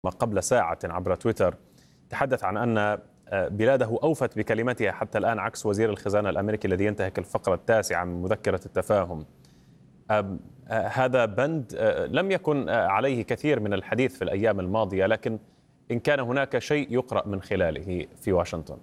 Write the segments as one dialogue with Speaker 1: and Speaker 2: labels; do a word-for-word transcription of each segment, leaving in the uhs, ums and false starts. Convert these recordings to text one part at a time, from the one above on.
Speaker 1: قبل ساعة عبر تويتر تحدث عن أن بلاده أوفت بكلمتها حتى الآن، عكس وزير الخزانة الأمريكي الذي ينتهك الفقرة التاسعة من مذكرة التفاهم. هذا بند لم يكن عليه كثير من الحديث في الأيام الماضية، لكن إن كان هناك شيء يقرأ من خلاله في واشنطن.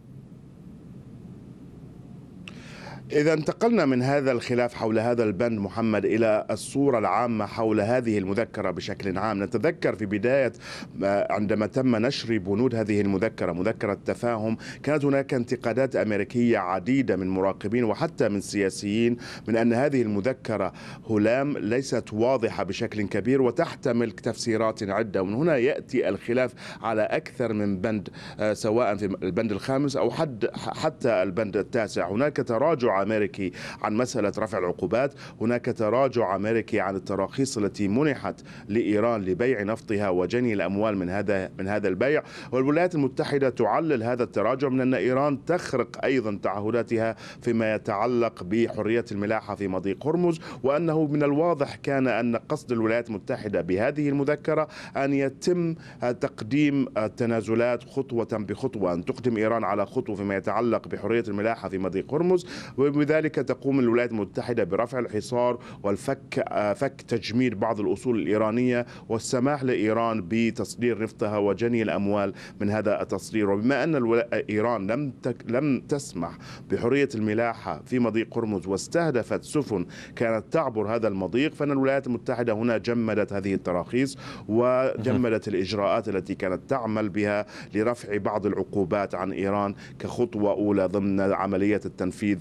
Speaker 2: إذا انتقلنا من هذا الخلاف حول هذا البند محمد إلى الصورة العامة حول هذه المذكرة بشكل عام، نتذكر في بداية عندما تم نشر بنود هذه المذكرة، مذكرة تفاهم، كانت هناك انتقادات أمريكية عديدة من مراقبين وحتى من سياسيين من أن هذه المذكرة هلام ليست واضحة بشكل كبير وتحتمل تفسيرات عدة، ومن هنا يأتي الخلاف على أكثر من بند، سواء في البند الخامس أو حد حتى البند التاسع. هناك تراجع أمريكي عن مسألة رفع العقوبات، هناك تراجع أمريكي عن التراخيص التي منحت لإيران لبيع نفطها وجني الأموال من هذا من هذا البيع، والولايات المتحدة تعلل هذا التراجع من أن إيران تخرق أيضا تعهداتها فيما يتعلق بحرية الملاحة في مضيق هرمز، وأنه من الواضح كان أن قصد الولايات المتحدة بهذه المذكرة أن يتم تقديم التنازلات خطوة بخطوة، أن تقدم إيران على خطوة فيما يتعلق بحرية الملاحة في مضيق هرمز، وبذلك تقوم الولايات المتحدة برفع الحصار والفك فك تجميد بعض الأصول الإيرانية والسماح لإيران بتصدير نفطها وجني الأموال من هذا التصدير. وبما أن إيران لم لم تسمح بحرية الملاحة في مضيق هرمز واستهدفت سفن كانت تعبر هذا المضيق، فإن الولايات المتحدة هنا جمدت هذه التراخيص وجمدت الإجراءات التي كانت تعمل بها لرفع بعض العقوبات عن إيران كخطوة أولى ضمن عملية التنفيذ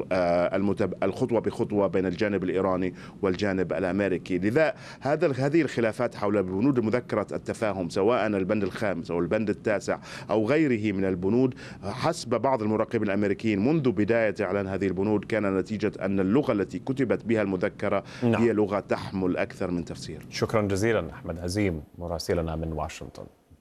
Speaker 2: الخطوة بخطوة بين الجانب الإيراني والجانب الأمريكي. لذا هذا هذه الخلافات حول بنود مذكرة التفاهم، سواء البند الخامس أو البند التاسع أو غيره من البنود، حسب بعض المراقبين الأمريكيين منذ بداية إعلان هذه البنود كان نتيجة أن اللغة التي كتبت بها المذكرة نعم. هي لغة تحمل أكثر من تفسير.
Speaker 1: شكرا جزيلا أحمد هزيم مراسلنا من واشنطن.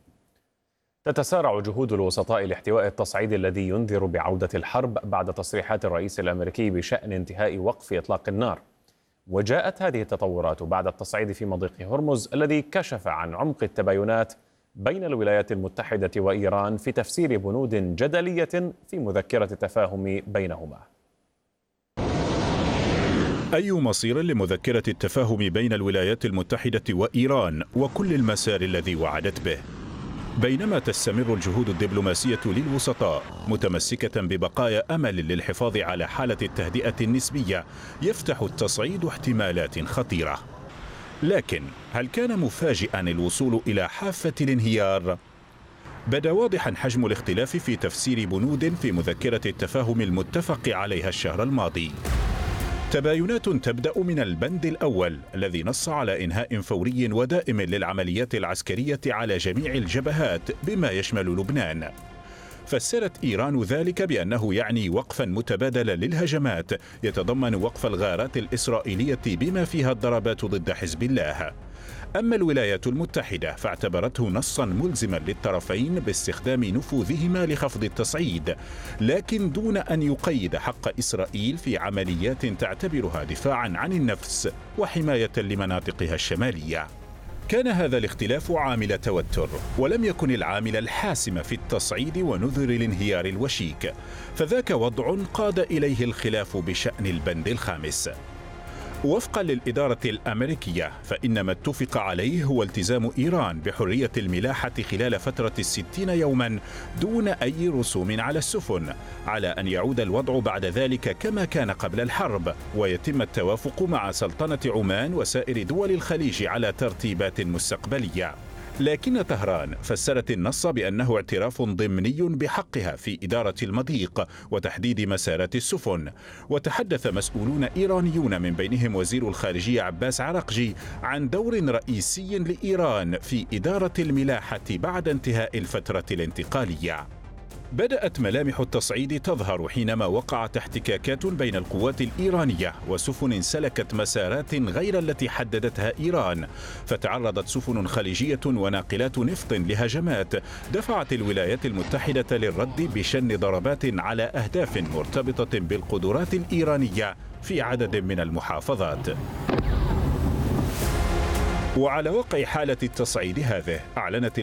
Speaker 1: تتسارع جهود الوسطاء لاحتواء التصعيد الذي ينذر بعودة الحرب بعد تصريحات الرئيس الأمريكي بشأن انتهاء وقف إطلاق النار. وجاءت هذه التطورات بعد التصعيد في مضيق هرمز الذي كشف عن عمق التباينات بين الولايات المتحدة وإيران في تفسير بنود جدلية في مذكرة التفاهم بينهما.
Speaker 3: أي مصير لمذكرة التفاهم بين الولايات المتحدة وإيران وكل المسار الذي وعدت به؟ بينما تستمر الجهود الدبلوماسية للوسطاء متمسكة ببقايا أمل للحفاظ على حالة التهدئة النسبية، يفتح التصعيد احتمالات خطيرة. لكن هل كان مفاجئا الوصول إلى حافة الانهيار؟ بدا واضحا حجم الاختلاف في تفسير بنود في مذكرة التفاهم المتفق عليها الشهر الماضي. تباينات تبدأ من البند الأول الذي نص على إنهاء فوري ودائم للعمليات العسكرية على جميع الجبهات بما يشمل لبنان. فسرت إيران ذلك بأنه يعني وقفا متبادلا للهجمات يتضمن وقف الغارات الإسرائيلية بما فيها الضربات ضد حزب الله. أما الولايات المتحدة فاعتبرته نصا ملزما للطرفين باستخدام نفوذهما لخفض التصعيد، لكن دون أن يقيد حق إسرائيل في عمليات تعتبرها دفاعا عن النفس وحماية لمناطقها الشمالية. كان هذا الاختلاف عامل توتر، ولم يكن العامل الحاسم في التصعيد ونذر الانهيار الوشيك، فذاك وضع قاد إليه الخلاف بشأن البند الخامس. وفقا للإدارة الأمريكية فإن ما اتفق عليه هو التزام إيران بحرية الملاحة خلال فترة الستين يوما دون أي رسوم على السفن، على أن يعود الوضع بعد ذلك كما كان قبل الحرب، ويتم التوافق مع سلطنة عمان وسائر دول الخليج على ترتيبات مستقبلية. لكن طهران فسرت النص بأنه اعتراف ضمني بحقها في إدارة المضيق وتحديد مسارات السفن. وتحدث مسؤولون إيرانيون من بينهم وزير الخارجية عباس عراقجي عن دور رئيسي لإيران في إدارة الملاحة بعد انتهاء الفترة الانتقالية. بدأت ملامح التصعيد تظهر حينما وقعت احتكاكات بين القوات الإيرانية وسفن سلكت مسارات غير التي حددتها إيران، فتعرضت سفن خليجية وناقلات نفط لهجمات دفعت الولايات المتحدة للرد بشن ضربات على أهداف مرتبطة بالقدرات الإيرانية في عدد من المحافظات. وعلى وقع حالة التصعيد هذه أعلنت